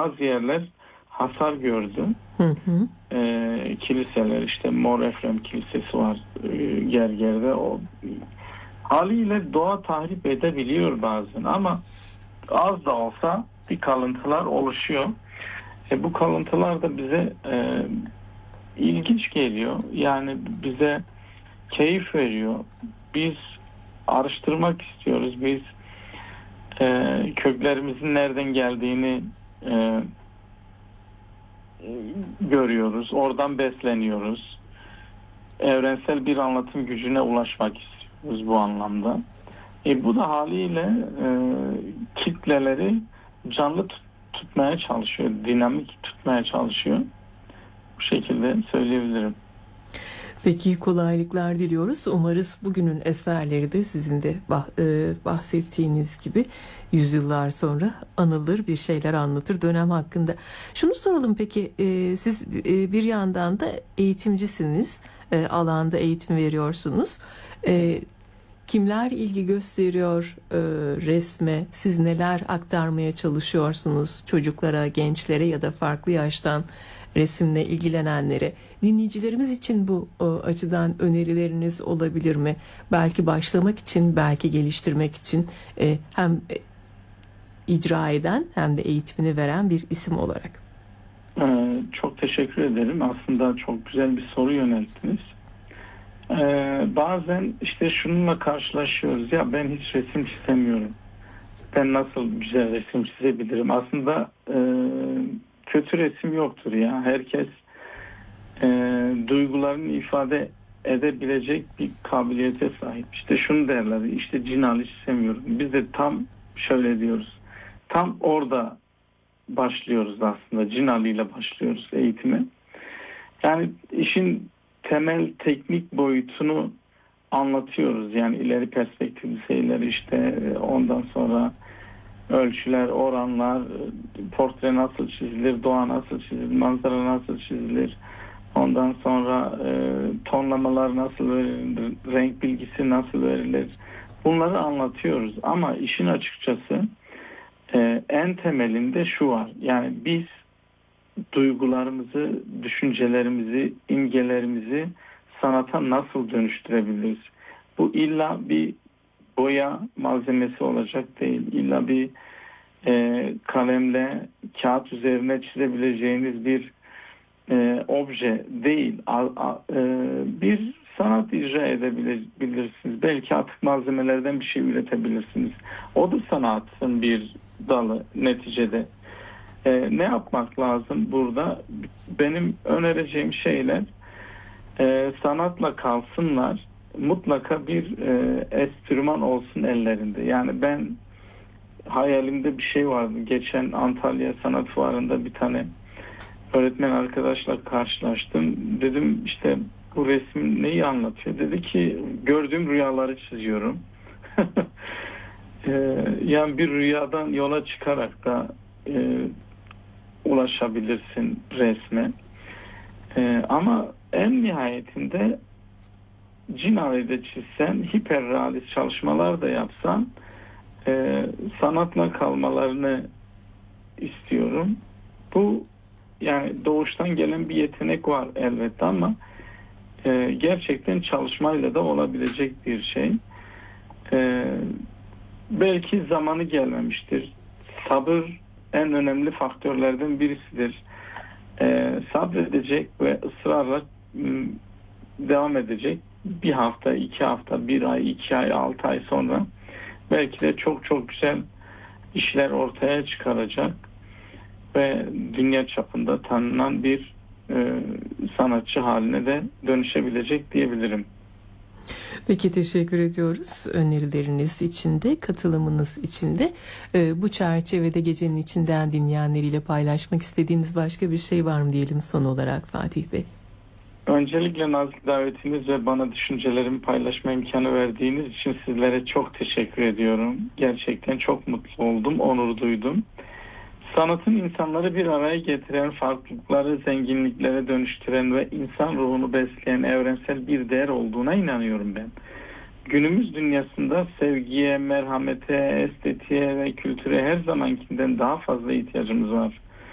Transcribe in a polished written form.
bazı yerler hasar gördü. Kiliseler, işte Mor Efrem Kilisesi var Gerger'de. O haliyle doğa tahrip edebiliyor bazen ama az da olsa bir kalıntılar oluşuyor. Bu kalıntılar da bize ilginç geliyor. Yani bize keyif veriyor. Biz araştırmak istiyoruz. Biz köklerimizin nereden geldiğini görüyoruz. Oradan besleniyoruz. Evrensel bir anlatım gücüne ulaşmak istiyoruz bu anlamda. Bu da haliyle kitleleri canlı tutmaya çalışıyor. Dinamik tutmaya çalışıyor. Bu şekilde söyleyebilirim. Peki, kolaylıklar diliyoruz. Umarız bugünün eserleri de sizin de bahsettiğiniz gibi yüzyıllar sonra anılır, bir şeyler anlatır dönem hakkında. Şunu soralım peki, siz bir yandan da eğitimcisiniz, alanda eğitim veriyorsunuz. Kimler ilgi gösteriyor resme? Siz neler aktarmaya çalışıyorsunuz çocuklara, gençlere ya da farklı yaştan resimle ilgilenenlere? Dinleyicilerimiz için bu açıdan önerileriniz olabilir mi? Belki başlamak için, belki geliştirmek için hem icra eden hem de eğitimini veren bir isim olarak. Çok teşekkür ederim. Aslında çok güzel bir soru yönelttiniz. Bazen işte şununla karşılaşıyoruz. Ya ben hiç resim çizemiyorum. Ben nasıl güzel resim çizebilirim? Aslında kötü resim yoktur ya. Herkes duygularını ifade edebilecek bir kabiliyete sahip. İşte şunu derler. İşte Cinali çizemiyorum. Biz de tam şöyle diyoruz. Tam orada başlıyoruz aslında. Cinali ile başlıyoruz eğitime. Yani işin temel teknik boyutunu anlatıyoruz. Yani ileri perspektifli şeyler, işte ondan sonra ölçüler, oranlar, portre nasıl çizilir, doğa nasıl çizilir, manzara nasıl çizilir, ondan sonra tonlamalar nasıl verilir, renk bilgisi nasıl verilir, bunları anlatıyoruz. Ama işin açıkçası en temelinde şu var. Yani biz duygularımızı, düşüncelerimizi, imgelerimizi sanata nasıl dönüştürebiliriz? Bu illa bir boya malzemesi olacak değil. İlla bir kalemle kağıt üzerine çizebileceğiniz bir obje değil. Bir sanat icra edebilirsiniz. Belki atık malzemelerden bir şey üretebilirsiniz. O da sanatın bir dalı neticede. Ne yapmak lazım burada? Benim önereceğim şeyler sanatla kalsınlar. Mutlaka bir enstrüman olsun ellerinde. Yani ben hayalimde bir şey vardı. Geçen Antalya Sanat Fuarı'nda bir tane öğretmen arkadaşla karşılaştım. Dedim işte bu resim neyi anlatıyor? Dedi ki gördüğüm rüyaları çiziyorum. Yani bir rüyadan yola çıkarak da ulaşabilirsin resme. Ama en nihayetinde Cinali'de çizsen, hiperrealist çalışmalar da yapsan sanatla kalmalarını istiyorum. Bu yani doğuştan gelen bir yetenek var elbette ama gerçekten çalışmayla da olabilecek bir şey. Belki zamanı gelmemiştir. Sabır en önemli faktörlerden birisidir. Sabredecek ve ısrarla devam edecek. Bir hafta, 2 hafta, 1 ay, 2 ay, 6 ay sonra belki de çok çok güzel işler ortaya çıkaracak ve dünya çapında tanınan bir sanatçı haline de dönüşebilecek diyebilirim. Peki, teşekkür ediyoruz önerileriniz için de, katılımınız için de. Bu çerçevede gecenin içinden dinleyenleriyle paylaşmak istediğiniz başka bir şey var mı diyelim son olarak Fatih Bey? Öncelikle nazik davetiniz ve bana düşüncelerimi paylaşma imkanı verdiğiniz için sizlere çok teşekkür ediyorum. Gerçekten çok mutlu oldum, onur duydum. Sanatın insanları bir araya getiren, farklılıkları zenginliklere dönüştüren ve insan ruhunu besleyen evrensel bir değer olduğuna inanıyorum ben. Günümüz dünyasında sevgiye, merhamete, estetiğe ve kültüre her zamankinden daha fazla ihtiyacımız var.